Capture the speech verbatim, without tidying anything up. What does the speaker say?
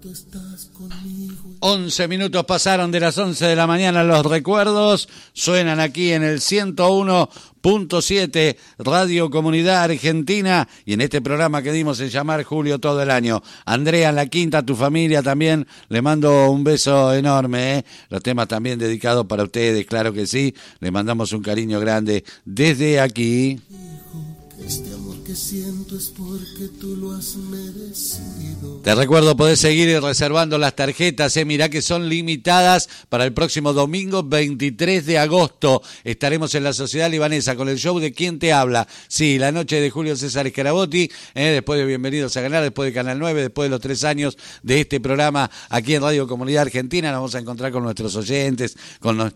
once minutos pasaron de las once de la mañana, los recuerdos suenan aquí en el ciento uno punto siete Radio Comunidad Argentina y en este programa que dimos en llamar Julio todo el año. Andrea en la quinta, tu familia también, le mando un beso enorme, ¿eh? Los temas también dedicados para ustedes, claro que sí, le mandamos un cariño grande desde aquí. Este amor que siento es porque tú lo has merecido. Te recuerdo, podés seguir reservando las tarjetas, eh, mirá que son limitadas para el próximo domingo veintitrés de agosto. Estaremos en la Sociedad Libanesa con el show de ¿Quién te habla? Sí, la noche de Julio César Scarabotti, eh, después de Bienvenidos a Ganar, después de Canal nueve, después de los tres años de este programa aquí en Radio Comunidad Argentina. Nos vamos a encontrar con nuestros oyentes, con